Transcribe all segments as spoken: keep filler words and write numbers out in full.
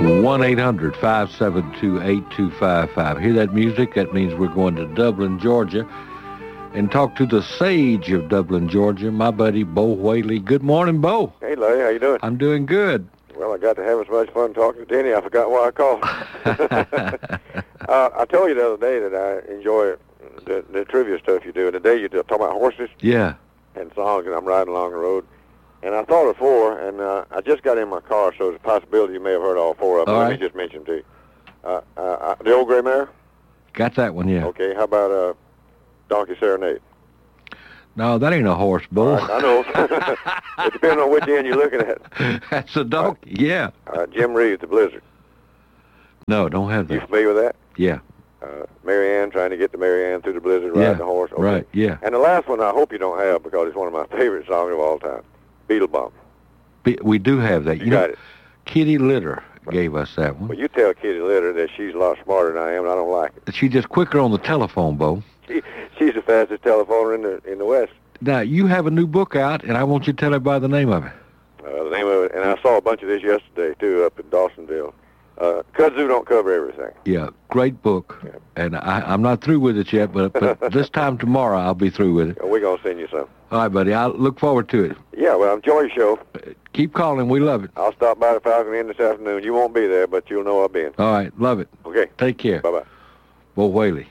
one eight hundred five seven two eight two five five. Hear that music? That means we're going to Dublin, Georgia, and talk to the sage of Dublin, Georgia, my buddy Bo Whaley. Good morning, Bo. Hey, Larry, how you doing? I'm doing good. Well, I got to have as much fun talking to Denny. I forgot why I called. uh, I told you the other day that I enjoy the, the trivia stuff you do. And today you're talking about horses Yeah. and songs, and I'm riding along the road. And I thought of four, and uh, I just got in my car, so there's a possibility you may have heard all four of them. All Let right. me just mention to you. Uh, uh, the Old Gray Mare? Got that one, yeah. Okay, how about uh, Donkey Serenade? No, that ain't a horse, Bo. All right, I know. It depends on which end you're looking at. That's a donkey, yeah. Uh, Jim Reeves, The Blizzard. No, don't have You that. familiar with that? Yeah. Uh, Mary Ann, trying to get to Mary Ann through the blizzard, riding Yeah, the horse. Okay. right, yeah. And the last one I hope you don't have because it's one of my favorite songs of all time, Beetle Bomb. Be- We do have that. You, You got know, it. Kitty Litter gave us that Well, one. you tell Kitty Litter that she's a lot smarter than I am, and I don't like it. She's just quicker on the telephone, Bo. She, she's the fastest telephoner in the in the West. Now, you have a new book out, and I want you to tell everybody the name of it. Uh, the name of it, and I saw a bunch of this yesterday, too, up in Dawsonville. Uh, Kudzu Don't Cover Everything. Yeah, great book. Yeah. And I, I'm not through with it yet, but, but this time tomorrow I'll be through with it. We're going to send you some. All right, buddy. I look forward to it. Yeah, well, enjoy your show. Keep calling. We love it. I'll stop by the Falcon Inn this afternoon. You won't be there, but you'll know I've been. All right, love it. Okay. Take care. Bye-bye. Bo Whaley.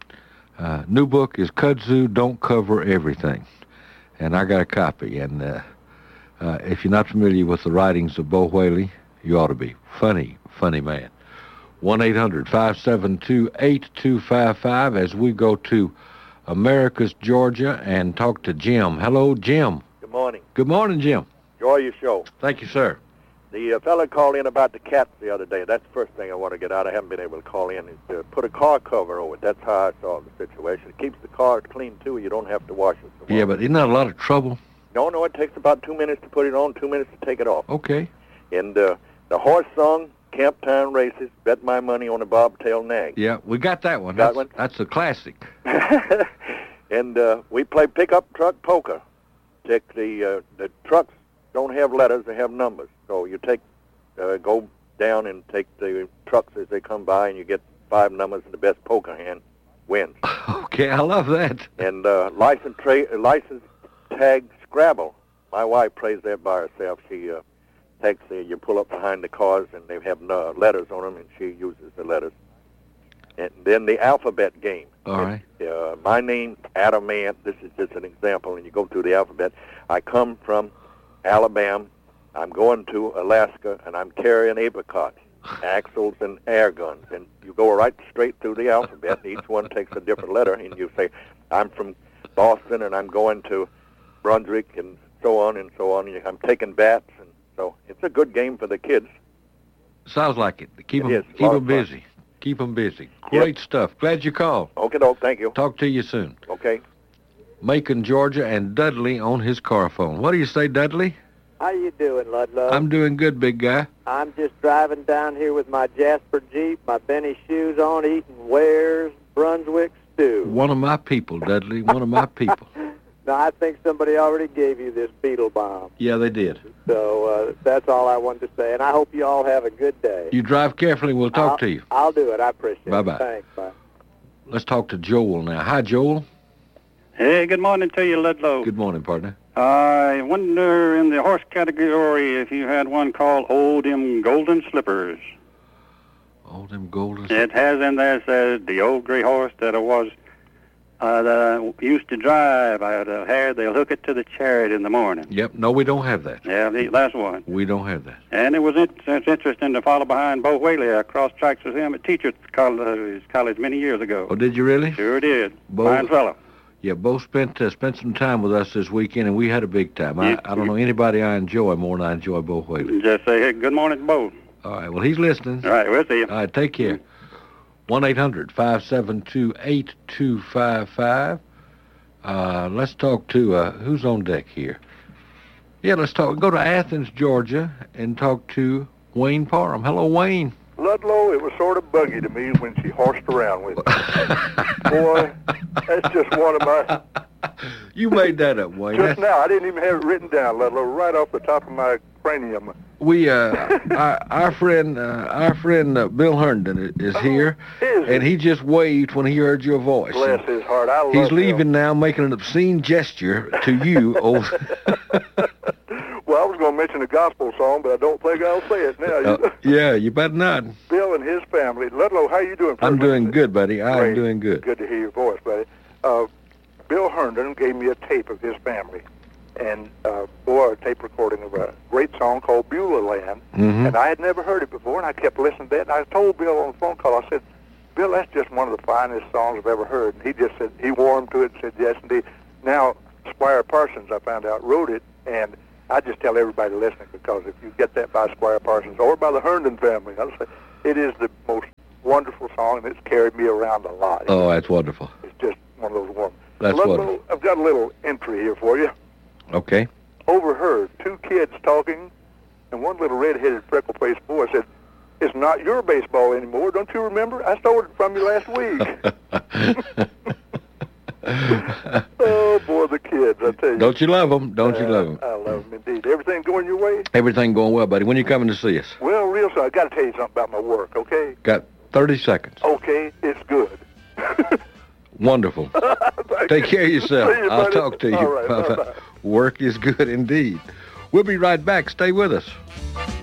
Uh, new book is Kudzu Don't Cover Everything. And I got a copy. And uh, uh, if you're not familiar with the writings of Bo Whaley, you ought to be. Funny, funny man. one eight hundred five seven two eight two five five as we go to Americus, Georgia, and talk to Jim. Hello, Jim. Good morning. Good morning, Jim. Enjoy your show. Thank you, sir. The uh, fella called in about the cats the other day. That's the first thing I want to get out. I haven't been able to call in. Is to put a car cover over it. That's how I solved the situation. It keeps the car clean, too. You don't have to wash it. So Yeah, but isn't that a lot of trouble? No, no, it takes about two minutes to put it on, two minutes to take it off. Okay. And uh, the horse song, Camp Town Races, Bet My Money on a Bobtail Nag. Yeah, we got that one. Got That's, one? that's a classic. And uh, we play pickup truck poker. Take the uh, the trucks don't have letters; they have numbers. So you take uh, go down and take the trucks as they come by, and you get five numbers, and the best poker hand wins. Okay, I love that. And uh, license tra- license tag Scrabble. My wife plays that by herself. She uh, takes the you pull up behind the cars, and they have uh, letters on them, and she uses the letters. And then the alphabet game. All right. Uh, my name, Adam Ant. This is just an example, and you go through the alphabet. I come from Alabama. I'm going to Alaska, and I'm carrying apricots, axles, and air guns. And you go right straight through the alphabet. Each one takes a different letter, and you say, I'm from Boston, and I'm going to Brunswick, and so on and so on. And I'm taking bats, and so it's a good game for the kids. Sounds like it. Keep It them, is. A keep lot them of fun. busy. Keep them busy. Great stuff. Glad you called. Okay, doke. Thank you. Talk to you soon. Okay. Macon, Georgia, and Dudley on his car phone. What do you say, Dudley? How you doing, Ludlow? I'm doing good, big guy. I'm just driving down here with my Jasper Jeep, my Benny shoes on, eating Ware's Brunswick stew. One of my people, Dudley. One of my people. Now, I think somebody already gave you this beetle bomb. Yeah, they did. So uh, that's all I wanted to say, and I hope you all have a good day. You drive carefully. We'll talk I'll, to you. I'll do it. I appreciate Bye-bye. it. Thanks. Bye. Let's talk to Joel now. Hi, Joel. Hey, good morning to you, Ludlow. Good morning, partner. I wonder in the horse category if you had one called Old Them Golden Slippers. Oh, them golden... It has in there said the old gray horse that I was uh, that I used to drive. I had a hair. They'll hook it to the chariot in the morning. Yep. No, we don't have that. Yeah, the, that's one. We don't have that. And it was it, it's interesting to follow behind Bo Whaley. I crossed tracks with him at Teachers College, college many years ago. Oh, did you really? Sure did. Bo- Fine fellow. Yeah, Bo spent uh, spent some time with us this weekend, and we had a big time. I, Yeah. I don't know anybody I enjoy more than I enjoy Bo Whaley. Just say hey, good morning, Bo. All right, well, he's listening. All right, we'll see you. All right, take care. one eight hundred five seven two eight two five five. Uh, let's talk to, uh, who's on deck here? Yeah, let's talk, go to Athens, Georgia, and talk to Wayne Parham. Hello, Wayne. Ludlow, it was sort of buggy to me when she horsed around with me. Boy, that's just one of my... You made that up, Wayne. Just That's, now, I didn't even have it written down, Ludlow, right off the top of my cranium. we uh, our, our friend, uh, our friend uh, Bill Herndon is here, is and he just waved when he heard your voice. Bless his heart. I love He's him. leaving now, making an obscene gesture to you. over Well, I was going to mention a gospel song, but I don't think I'll say it now. uh, yeah, you better not. Bill and his family. Ludlow, how you doing? I'm first? doing good, buddy. I'm Great. doing good. Good to hear your voice, buddy. Uh, Bill Herndon gave me a tape of his family, and uh, boy, a tape recording of a great song called Beulah Land, Mhm. and I had never heard it before, and I kept listening to it, and I told Bill on the phone call, I said, Bill, that's just one of the finest songs I've ever heard, and he just said, he warmed to it and said, yes, indeed. Now, Squire Parsons, I found out, wrote it, and I just tell everybody listening, because if you get that by Squire Parsons or by the Herndon family, I'll say, it is the most wonderful song, and it's carried me around a lot. Oh, that's wonderful. It's just one of those ones. That's Ludlow, wonderful. I've got a little entry here for you. Okay. Overheard two kids talking, and one little red-headed, freckle-faced boy said, "It's not your baseball anymore. Don't you remember? I stole it from you last week." Oh, boy, the kids, I tell you. Don't you love them? Don't you Uh, love them? I love them, indeed. Everything going your way? Everything going well, buddy. When you coming to see us? Well, real so I got to tell you something about my work, okay? Got thirty seconds. Okay, it's good. Wonderful. Thank Take you. care of yourself. See you, I'll buddy. talk to you. All right, bye-bye. Work is good indeed. We'll be right back. Stay with us.